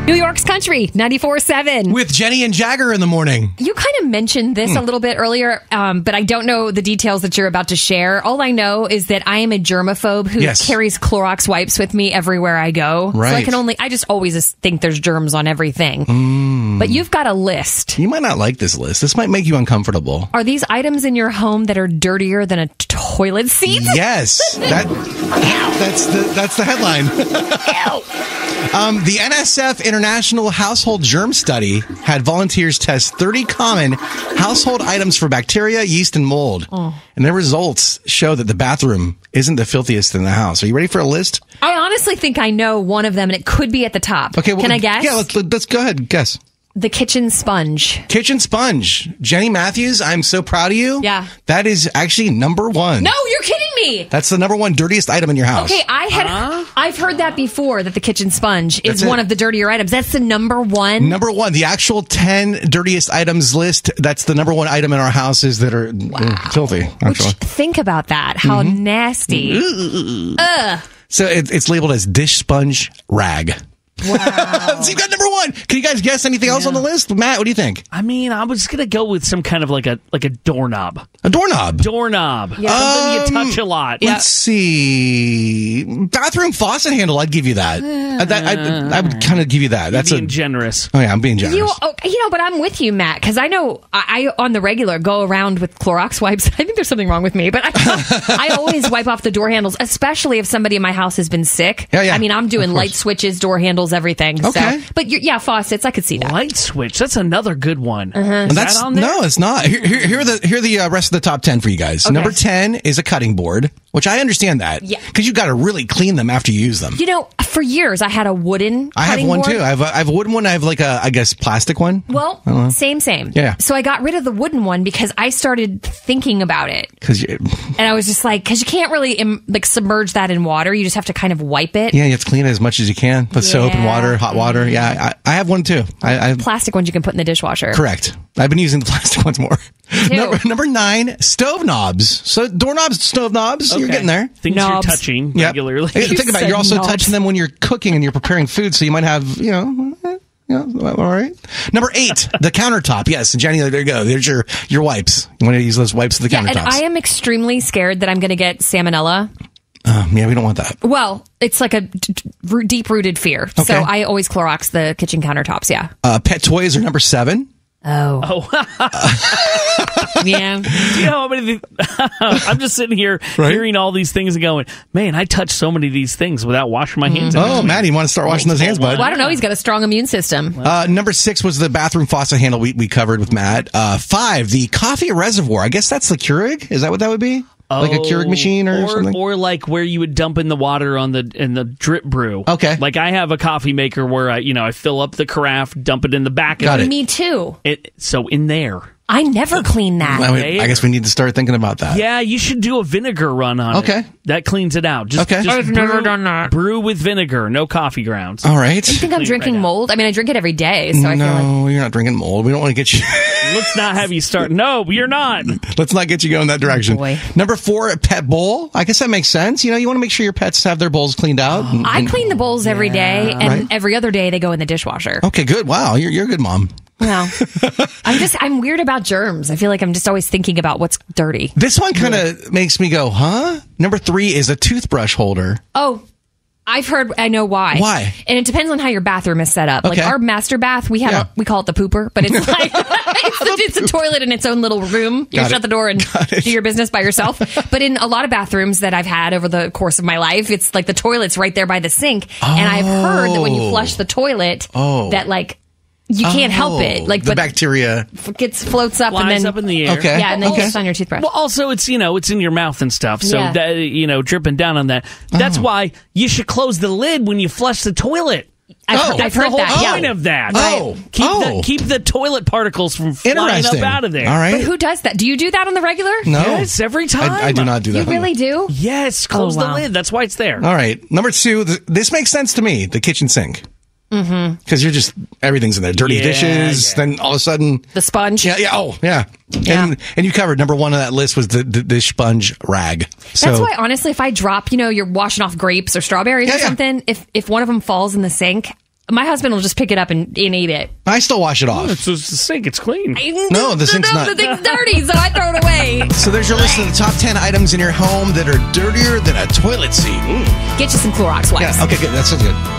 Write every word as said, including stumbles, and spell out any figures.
New York's Country, ninety-four seven. With Jenny and Jagger in the morning. You kind of mentioned this Hmm. a little bit earlier, um, but I don't know the details that you're about to share. All I know is that I am a germaphobe who Yes. carries Clorox wipes with me everywhere I go. So I Right. can only, I just always think there's germs on everything. Mm. But you've got a list. You might not like this list. This might make you uncomfortable. Are these items in your home that are dirtier than a toilet seat? Yes. That that's the that's the headline. um, the N S F International Household Germ Study had volunteers test thirty common household items for bacteria, yeast, and mold. Oh. And their results show that the bathroom isn't the filthiest in the house. Are you ready for a list? I honestly think I know one of them, and it could be at the top. Okay. Well, Can I guess? Yeah, let's, let's go ahead. Guess. The kitchen sponge. Kitchen sponge. Jenny Matthews, I'm so proud of you. Yeah. That is actually number one. No, you're kidding me. That's the number one dirtiest item in your house. Okay, I had I've heard that before, that the kitchen sponge is That's one it. of the dirtier items. That's the number one. Number one, the actual ten dirtiest items list. That's the number one item in our houses that are uh, filthy. Actually, Which, think about that. How Mm-hmm. nasty. Ugh. so it, it's labeled as dish sponge rag. Wow. So you got number one. Can you guys guess anything else on the list? Matt, what do you think? I mean, I was gonna go with some kind of like a like a doorknob. A doorknob. Doorknob. Something Um, you touch a lot. Let's see. Bathroom faucet handle. I'd give you that. Uh, that I, I would kind of give you that. That's being a generous. Oh yeah, I'm being generous. You, oh, you know, but I'm with you, Matt, because I know I, I, on the regular, go around with Clorox wipes. I think there's something wrong with me, but I, I always wipe off the door handles, especially if somebody in my house has been sick. Yeah, yeah, I mean, I'm doing of light course. switches, door handles, everything. Okay. So, but you're, yeah, faucets, I could see that. Light switch. That's another good one. Uh-huh. Is That's that on there? no, it's not. Here, here, here are the here are the uh, rest of the top ten for you guys. Okay. Number ten is a cutting board, which I understand that. Yeah. Because you got to really clean them after you use them. You know, for years I had a wooden I have cutting one board. too. I have, a, I have a wooden one. I have like a, I guess, plastic one. Well, same, same. Yeah. So I got rid of the wooden one because I started thinking about it. Because And I was just like, because you can't really um, like submerge that in water. You just have to kind of wipe it. yeah, you have to clean it as much as you can. Put soap and Yeah. water, hot water. Yeah, I, I have one too. I, I Plastic ones you can put in the dishwasher. correct. I've been using the plastic ones more. too. Number, number nine, stove knobs. So doorknobs, stove knobs. You're Okay. getting there. Things Knobs. you're touching Yep. regularly. Hey, Think about it. said You're also knobs. touching them when you're cooking and you're preparing food, so you might have, you know, eh, you know, all right. Number eight, the countertop. Yes, Jenny, there you go. There's your your wipes. You want to use those wipes for the Yeah, and countertops? I am extremely scared that I'm going to get salmonella. Um, yeah, we don't want that. Well, it's like a d- d- deep-rooted fear. So Okay. I always Clorox the kitchen countertops, yeah. Uh, pet toys are number seven. Oh. yeah. Do you know how many? I'm just sitting here Right? hearing all these things and going, man, I touch so many of these things without washing my hands. Oh, Maddie, you want to start washing those hands, bud? Well, I don't know. He's got a strong immune system. Uh, number six was the bathroom faucet handle we, we covered with Matt. Uh, five, the coffee reservoir. I guess that's the Keurig. Is that what that would be? Like a Keurig machine or, or something? or like where you would dump in the water on the in the drip brew. Okay. Like I have a coffee maker where I you know I fill up the carafe, dump it in the back Got of it. Me too. it. So in there. I never clean that. I, mean, I guess we need to start thinking about that. Yeah, you should do a vinegar run on Okay. it. That cleans it out. Just, Okay. just I've brew, never done that. Brew with vinegar, no coffee grounds. All right. I think I'm Clean drinking right out. mold. I mean, I drink it every day, so I feel like No, you're not drinking mold. We don't want to get you. Let's not have you start. No, you're not. Let's not get you going that direction. boy. Number four, a pet bowl. I guess that makes sense. You know, you want to make sure your pets have their bowls cleaned out. and- I and- clean the bowls every day, and Right. every other day they go in the dishwasher. Okay, good. Wow, you're you're a good mom. No, I'm just I'm weird about germs. I feel like I'm just always thinking about what's dirty. This one kind of makes me go, huh? Number three is a toothbrush holder. Oh, I've heard. I know why. Why? And it depends on how your bathroom is set up. Okay. Like our master bath, we have Yeah. a, we call it the pooper, but it's like it's, the, it's a toilet in its own little room. You Got shut it. the door and it. do your business by yourself. But in a lot of bathrooms that I've had over the course of my life, it's like the toilet's right there by the sink, and I've heard that when you flush the toilet, Oh. that like you can't help Oh, it. Like the but bacteria. it gets floats up and Flies then up in the air. Okay. yeah, and then Okay. gets on your toothbrush. Well, also it's you know it's in your mouth and stuff, so Yeah. that, you know dripping down on that. That's Oh. why you should close the lid when you flush the toilet. I've, Oh. I've That's the heard whole that. point Yeah. of that. Oh. Keep Oh. the keep the toilet particles from flying up Interesting. out of there. All right. But who does that? Do you do that on the regular? No. Yes, every time. I, I do not do that. You really do? Yes, close Oh, wow. the lid. That's why it's there. All right. Number two, th- this makes sense to me. The kitchen sink. Mm-hmm. Because you're just, everything's in there. Dirty Yeah, dishes. yeah. Then all of a sudden. The sponge. Yeah, yeah. Oh, yeah. Yeah. And and you covered number one on that list was the the, the sponge rag. So That's why, honestly, if I drop, you know, you're washing off grapes or strawberries Yeah, or yeah. something, if if one of them falls in the sink, my husband will just pick it up and, and eat it. I still wash it off. It's, it's the sink. It's clean. No, the sink's not. The thing's dirty, so I throw it away. So there's your list of the top ten items in your home that are dirtier than a toilet seat. Ooh. Get you some Clorox wipes. Yeah, okay, good. That sounds good.